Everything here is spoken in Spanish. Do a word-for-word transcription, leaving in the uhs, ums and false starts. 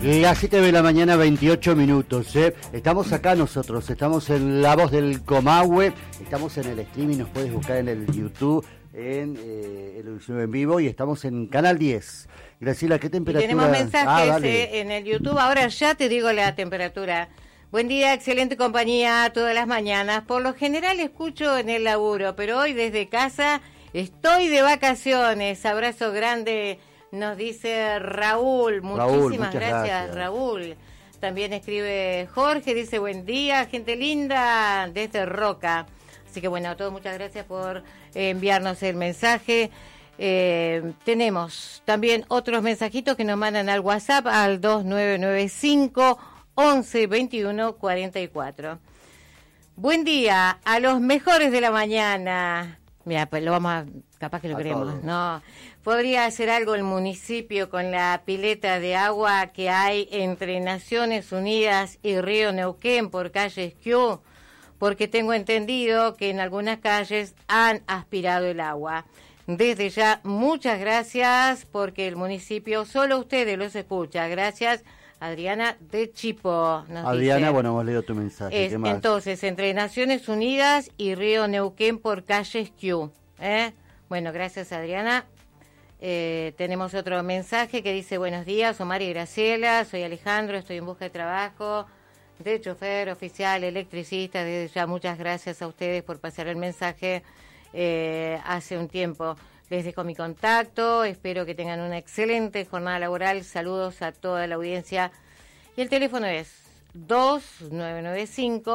Y así te ve la mañana, veintiocho minutos. ¿eh? Estamos acá nosotros, estamos en La Voz del Comahue, estamos en el streaming, nos puedes buscar en el YouTube, en eh, el audición en vivo, y estamos en Canal diez. Graciela, ¿qué temperatura? Y tenemos mensajes ah, eh, en el YouTube, ahora ya te digo la temperatura. Buen día, excelente compañía todas las mañanas. Por lo general escucho en el laburo, pero hoy desde casa estoy de vacaciones. Abrazo grande, nos dice Raúl. Muchísimas Raúl, gracias, gracias, Raúl. También escribe Jorge, dice buen día, gente linda, desde Roca. Así que bueno, a todos muchas gracias por eh, enviarnos el mensaje. Eh, tenemos también otros mensajitos que nos mandan al WhatsApp al dos nueve nueve cinco, once, veintiuno, cuarenta y cuatro. Buen día, a los mejores de la mañana. Mira, pues lo vamos a, capaz que lo queremos, ¿no? ¿Podría hacer algo el municipio con la pileta de agua que hay entre Naciones Unidas y Río Neuquén por calle Esquiú? Porque tengo entendido que en algunas calles han aspirado el agua. Desde ya, muchas gracias, porque el municipio, solo ustedes los escucha. Gracias, Adriana de Chipo. Nos Adriana, dice. bueno, hemos leído tu mensaje. Es, ¿Qué más? Entonces, entre Naciones Unidas y Río Neuquén por calle Esquiú. ¿eh? Bueno, gracias, Adriana. Eh, tenemos otro mensaje que dice, buenos días, Omar y Graciela, soy Alejandro, estoy en busca de trabajo, de chofer, oficial, electricista. Desde ya, muchas gracias a ustedes por pasar el mensaje eh, hace un tiempo. Les dejo mi contacto, espero que tengan una excelente jornada laboral, saludos a toda la audiencia. Y el teléfono es dos nueve nueve cinco